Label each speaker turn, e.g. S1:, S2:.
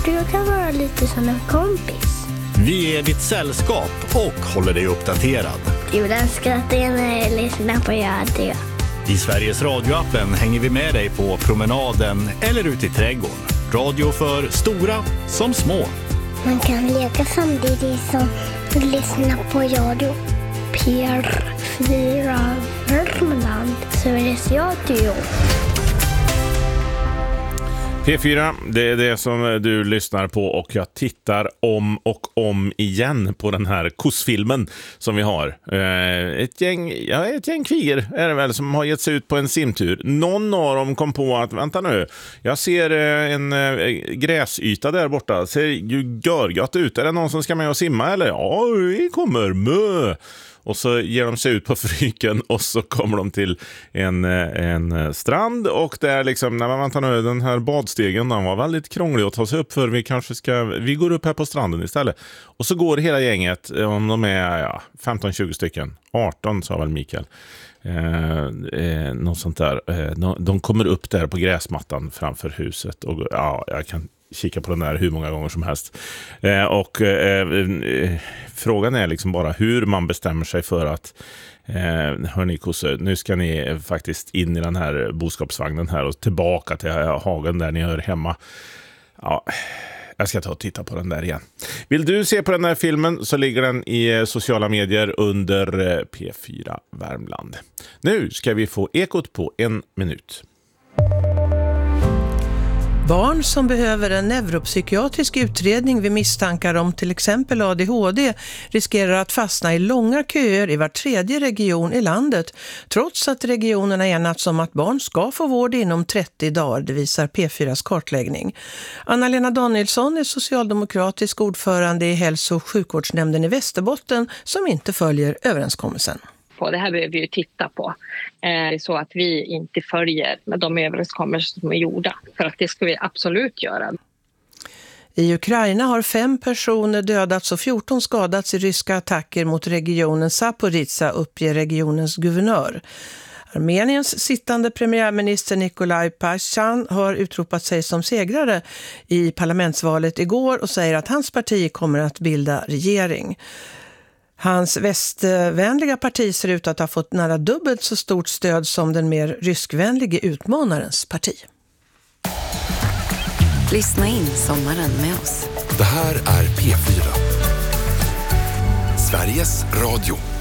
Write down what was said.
S1: Du kan vara lite som en kompis.
S2: Vi är ditt sällskap och håller dig uppdaterad.
S1: Julen skrattar när jag lyssnar på radio.
S2: I Sveriges radioappen hänger vi med dig på promenaden eller ute i trädgården. Radio för stora som små.
S1: Man kan leka samtidigt som lyssna på radio. P4 Värmland, Sveriges Radio.
S3: P4, det är det som du lyssnar på och jag tittar om och om igen på den här kossfilmen som vi har. Ett gäng kvigor är det väl som har gett sig ut på en simtur. Någon av dem kom på att, vänta nu, jag ser en gräsyta där borta. Ser ju görgött ut. Är det någon som ska med och simma eller? Ja, vi kommer med. Och så ger de sig ut på fryken och så kommer de till en strand och där liksom, när man väntar nu, den här badstegen den var väldigt krånglig att ta sig upp för vi går upp här på stranden istället. Och så går hela gänget, om de är 15-20 stycken, 18 sa väl Mikael. Något sånt där. De kommer upp där på gräsmattan framför huset och jag kan kika på den där hur många gånger som helst. Frågan är liksom bara hur man bestämmer sig för att hörni kossor, nu ska ni faktiskt in i den här boskapsvagnen här och tillbaka till hagen där ni hör hemma. Ja, jag ska ta och titta på den där igen. Vill du se på den här filmen så ligger den i sociala medier under P4 Värmland. Nu ska vi få ekot på 1 minut.
S4: Barn som behöver en neuropsykiatrisk utredning vid misstankar om till exempel ADHD riskerar att fastna i långa köer i var tredje region i landet, trots att regionerna enats om att barn ska få vård inom 30 dagar, det visar P4s kartläggning. Anna-Lena Danielsson är socialdemokratisk ordförande i hälso- och sjukvårdsnämnden i Västerbotten som inte följer överenskommelsen.
S5: Det här behöver vi ju titta på. Det är så att vi inte följer med de överenskommelser som är gjorda. För att det ska vi absolut göra.
S4: I Ukraina har 5 personer dödats och 14 skadats i ryska attacker mot regionen Zaporizjzja, uppger regionens guvernör. Armeniens sittande premiärminister Nikolaj Pashinyan har utropat sig som segrare i parlamentsvalet igår och säger att hans parti kommer att bilda regering. Hans västvänliga parti ser ut att ha fått nära dubbelt så stort stöd som den mer ryskvänliga utmanarens parti.
S6: Lyssna in sommaren med oss.
S7: Det här är P4. Sveriges Radio.